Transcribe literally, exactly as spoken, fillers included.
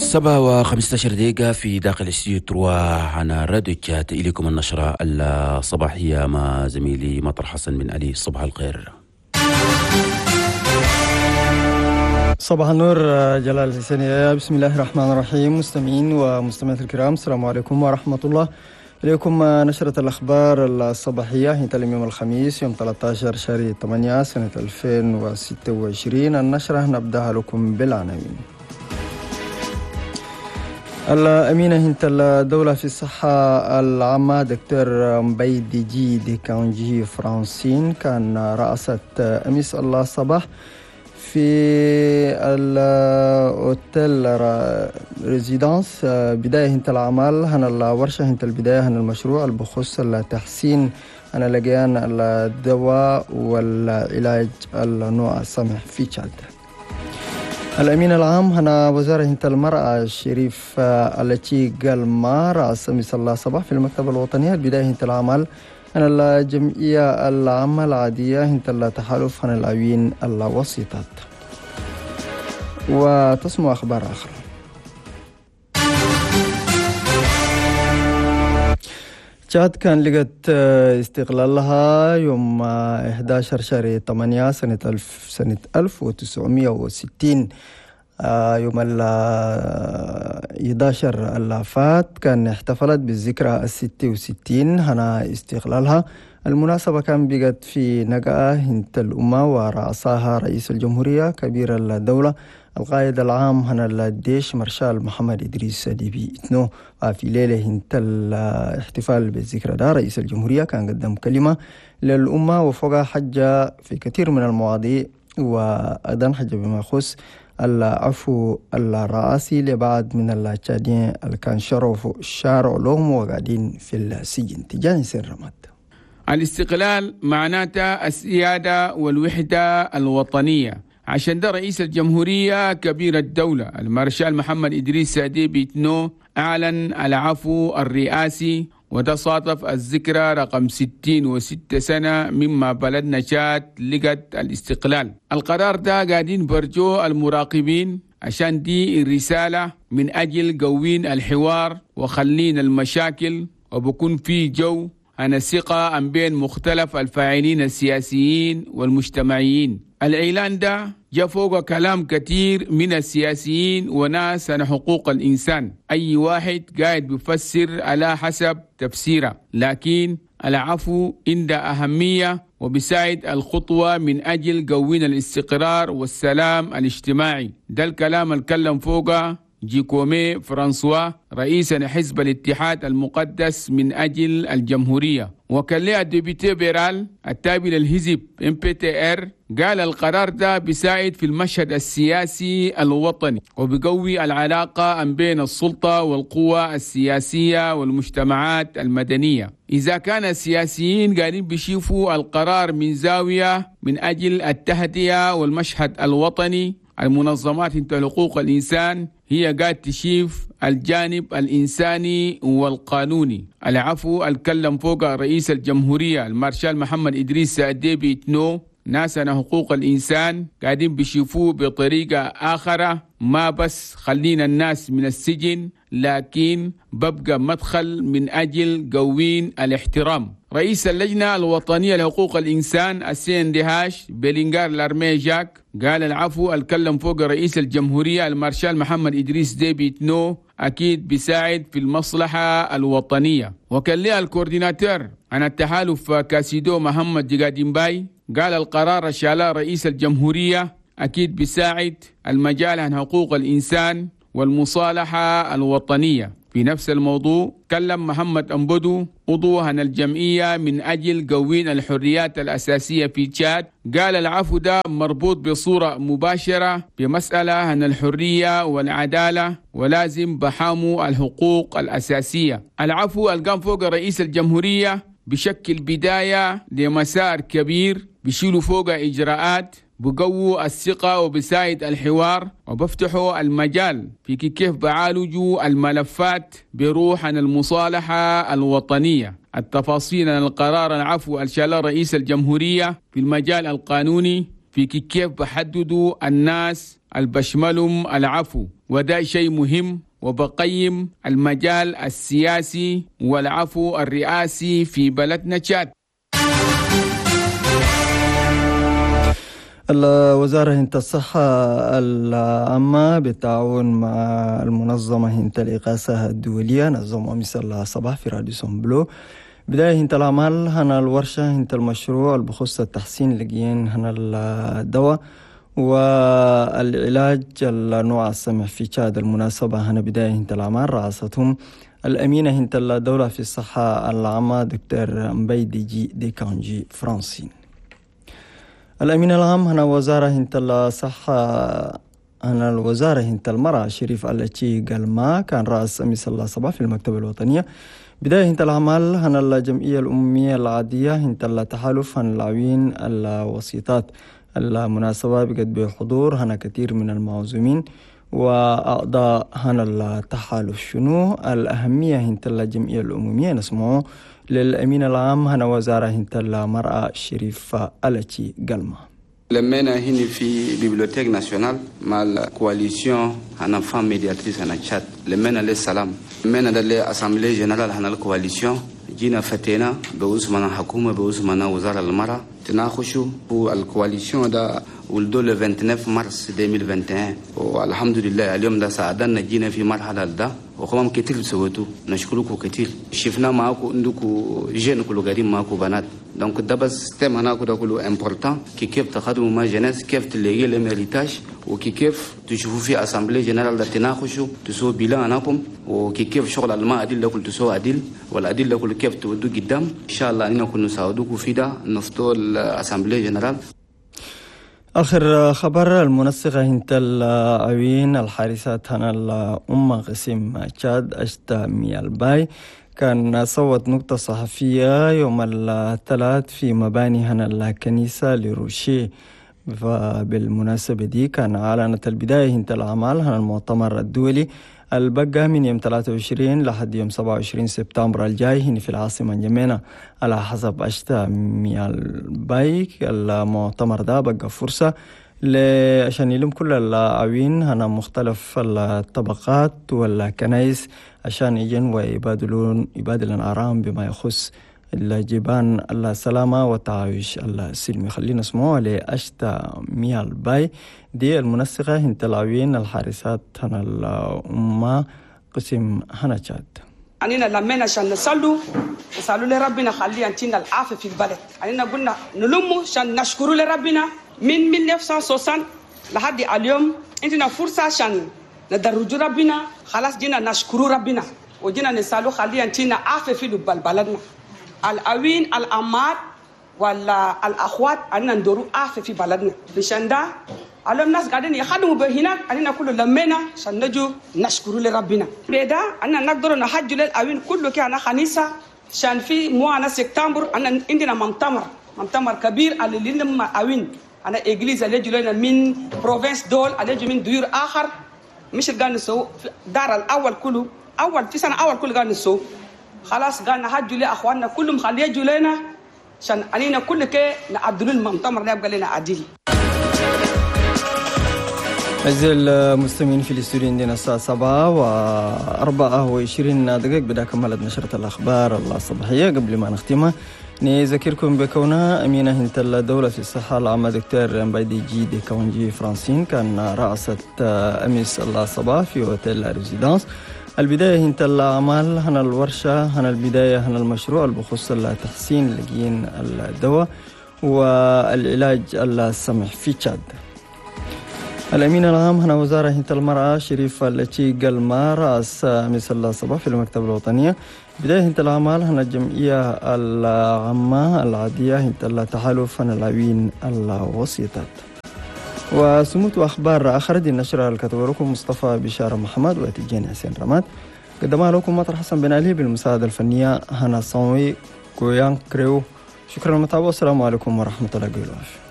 سبعة وخمسة عشر دقيقة في داخل استديو تروا على راديو تشات. إليكم النشرة الصباحية مع زميلي مطر حسن من علي. صباح الخير. صباح النور جلال الحسينية. بسم الله الرحمن الرحيم. مستمعين ومستمعات الكرام، السلام عليكم ورحمة الله. إليكم نشرة الأخبار الصباحية هي اليوم الخميس يوم ثلاثة عشر شهر ثمانية سنة ألفين وستة وعشرين. النشرة نبدأها لكم بالعناوين. الأمينة هنت الدولة في الصحة العامة دكتور مبيدي جي دي كونجي فرانسين كان رأست أمس الله صباح في الأوتيل ريزيدانس بداية هنت العمل هن الورشة هنت البداية هن المشروع البخصوص التحسين أنا لقيان الدواء والعلاج النوع السمح في تشاد. الأمين العام هنا وزارة هنت المرأة الشريف التي قال ما رأس أمس الله صباح في المكتبة الوطنية البداية هنت العمل هنا الجمعية العامة العادية هنت التحالف هنا العوين الوسيطات. وتسمع أخبار أخرى. تشاد كان لقت استقلالها يوم أحد عشر شهر ثمانية سنة ألف سنة ألف وتسعمائة وستين. يوم ال أحد عشر اللي فات كان احتفلت بالذكرى الستة وستين هنا استقلالها. المناسبة كان بقت في نقاء هنت الأمة ورأسها رئيس الجمهورية كبير الدولة القائد العام هنا الجيش مارشال محمد إدريس ديبي إتنو. في ليلة هنت الاحتفال بالذكرى ده رئيس الجمهورية كان قدم كلمة للأمة وفوق حجة في كثير من المواضيع وأيضا حجة بما يخص العفو الرئاسي لبعض من التشاديين اللي كان شرفوا شارعوا لهم وقاعدين في السجن. تجاني سر رمض. الاستقلال معناته السيادة والوحدة الوطنية. عشان ده رئيس الجمهورية كبير الدولة المارشال محمد إدريس ديبي إتنو أعلن العفو الرئاسي، وده صادف الذكرى رقم ستين وستة سنة مما بلدنا تشاد لقت الاستقلال. القرار ده قاعدين برجو المراقبين عشان دي الرسالة من أجل قوين الحوار وخلين المشاكل وبكون في جو عن الثقة بين مختلف الفاعلين السياسيين والمجتمعيين. الإعلان ده جاء فوق كلام كتير من السياسيين وناس عن حقوق الإنسان، أي واحد قاعد بيفسر على حسب تفسيره، لكن العفو عنده أهمية وبيساعد الخطوة من أجل قوين الاستقرار والسلام الاجتماعي. ده الكلام الكلم فوقه جيكومي فرانسوا رئيس حزب الاتحاد المقدس من أجل الجمهورية. وكان له الديبيتي بيرال التابع للحزب إم بي تي آر قال القرار ده بيساعد في المشهد السياسي الوطني وبيقوي العلاقة بين السلطة والقوى السياسية والمجتمعات المدنية. إذا كان السياسيين قاعدين بيشوفوا القرار من زاوية من أجل التهدئة والمشهد الوطني، المنظمات انت حقوق الإنسان هي قاعد تشيف الجانب الإنساني والقانوني. العفو الكلم فوق رئيس الجمهورية المارشال محمد إدريس ديبي إتنو ناسنا حقوق الإنسان قاعدين بيشوفوه بطريقة آخرة، ما بس خلينا الناس من السجن لكن ببقى مدخل من أجل قوين الاحترام. رئيس اللجنة الوطنية لحقوق الإنسان السين دهاش بلينغار لارميجاك قال العفو الكلم فوق رئيس الجمهورية المارشال محمد إدريس ديبي إتنو أكيد بيساعد في المصلحة الوطنية. وكان لها الكورديناتور عن التحالف كاسيدو محمد جيغاديمباي قال القرار الشالة رئيس الجمهورية أكيد بيساعد المجال عن حقوق الإنسان والمصالحة الوطنية. في نفس الموضوع كلم محمد أمبودو عضو عن الجمعية من أجل قوين الحريات الأساسية في تشاد قال العفو ده مربوط بصورة مباشرة بمسألة عن الحرية والعدالة ولازم بحاموا الحقوق الأساسية. العفو القام فوق رئيس الجمهورية بشكل بداية لمسار كبير بيشيلوا فوق إجراءات بقووا الثقة وبساعد الحوار وبفتحوا المجال في كيف بعالجوا الملفات بروح عن المصالحة الوطنية. التفاصيل عن القرار العفو الشال رئيس الجمهورية في المجال القانوني في كيف بحددوا الناس البشملهم العفو وده شيء مهم، وبقيم المجال السياسي والعفو الرئاسي في بلدنا تشاد. الوزارة هنت الصحة العامة بالتعاون مع المنظمة هنت الإغاثة الدولية نظموا مثل الصباح في راديو سومبلو بداية هنت العمل هنا الورشة هنت المشروع البخصوص التحسين لقيين هنا الدواء والعلاج النوع السمع في تشاد. المناسبة هنا بداية هنت العمل رأستهم الأمينة هنت الدولة في الصحة العامة دكتور مبيدي جي دي كانجي فرانسين. الأمين العام هنا وزارة هنت الصحة هنا الوزارة هنت المرأة شريف التي قال ما كان رأس أمس الله صباح في المكتبة الوطنية. بداية هنت العمل هنا الجمعية الأممية العادية هنت التحالف هنا العوين الوسيطات. المناسبة بقد بحضور هنا كثير من المعزومين وأعضاء هنا التحالف. شنو الأهمية هنت الجمعية الأممية نسمعه للأمين العام هنا وزارة هنت المرأة شريف التي قلمة. لمينا هنا في بيبليوتيك ناسيونال مع الكواليسيون هنا فام ميدياتريس هنا تشاد. لمينا للسلام لمينا دلي أسامبلي جنرال هنا الكواليسيون جينا فتينا بوزمنا حكومة بوزمنا وزارة المرأة تناقشوا والكواليسيون ده ولدوا ل تسعة وعشرين مارس ألفين وواحد وعشرين والحمد لله اليوم ده ساعدنا جينا في مرحلة ده وقام كتير سويتوا نشكركم كتير. شفنا معاكم عندكم جين كله قاعدين معاكم بنات دونك ده بس تم هناك ده كله امبورتان كي كيف تخدموا مع جناس كيف تلاقي الميريتاج وكي كيف تشوفوا في اسامبلي جنرال ده تناقشوا تسووا بلا عناكم وكي كيف شغل الماء أدلة كل تسووا أدل والأدلة كل كيف تودوا قدام إن شاء الله أننا كنا نساعدوكم في ده نفتو الاسامبلي جنرال. آخر خبر المنسقة هنت العوين الحارسات هنا الأمة قسم تشاد أشتا ميالباي كان صوت نقطة صحفية يوم الثلاث في مباني هنا الكنيسة لروشي. بالمناسبة دي كان أعلنت البداية هنت الأعمال هنا المؤتمر الدولي البقى من يوم ثلاثة وعشرين لحد يوم سبعة وعشرين سبتمبر الجاي هنا في العاصمة نجمينا. على حسب أشتا ميالباي المؤتمر ده بقى فرصة عشان يلم كل العوين هنا مختلف الطبقات والكنائس عشان يجن ويبادلون يبادلون آراءهم بما يخص الجبان السلامة والتعايش السلمي. خلينا نسمعه لأشتا ميالباي دي المنسقة هنت العوين الحارسات هنا الأمة قسم هنا تشاد. أننا لمينا عشان نصلوا نصلوا لربنا خلي أنتنا العافية في البلد. أننا قلنا نلموا عشان نشكروا لربنا من ألف وتسعمية وستين لحد اليوم أنتنا فرصة عشان ندرجوا ربنا خلاص جينا نشكروا ربنا وجينا نصلوا خلي أنتنا عافية في بلدنا. الأوين الأمات ولا الأخوات أننا ندوروا عافية في بلدنا بشان ده اليوم الناس قاعدين يخدموا بهناك أننا كله لمينا عشان نجوا نشكروا لربنا. بدا أننا نقدر نحج للأوين كله كأنا خنيسة عشان في موانا سبتمبر أننا عندنا مؤتمر مؤتمر كبير اللي لنا أوين أنا إجليز اللي جلنا من بروفنس دول اللي من ديور آخر مش قاعد نسو دار الأول كله أول في سنة أول كله قاعد نسو خلاص قاعد نحج لأخواننا كلهم خليه يجوا لنا عشان أننا كل كي نعدلوا المؤتمر ده يبقى لنا عديل. أعزائي المستمعين في الاستوديو عندنا الساعة سبعة وأربعة وعشرين دقيقة بدأ كملت نشرة الأخبار الصباحية. قبل ما نختمها نذكركم بكونها أمينة هنت الدولة في الصحة العامة دكتور مبيدي جي دي كانجي فرانسين كان رأست أمس الله صباح في أوتيل ريزيدانس. البداية هنت الأعمال هنا الورشة هنا البداية هنا المشروع بخصوص التحسين لقين الدواء والعلاج السمح في تشاد. الأمين العام هنا وزارة هنت المرأة شريف التي قال ما رأس أمس الله صباح في المكتبة الوطنية. بداية هنت الأعمال هنا الجمعية العامة العادية هنت التحالف هنا العوين الوسيطات. وسموت أخبار آخر دي النشرة الكتب لكم مصطفى بشار محمد وتجاني حسين رماد. قدمها لكم مطر حسن بن علي بالمساعدة الفنية هنا صوي كويان كريو. شكرا للمتابعة والسلام عليكم ورحمة الله وبركاته.